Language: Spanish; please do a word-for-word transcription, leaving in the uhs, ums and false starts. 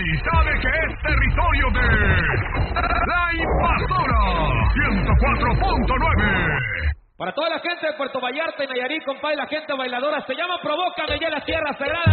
sabe que es territorio de La Invasora ciento cuatro punto nueve. Para toda la gente de Puerto Vallarta y Nayarit, compadre, la gente bailadora, se llama Provócame ya en la Tierra Sagrada.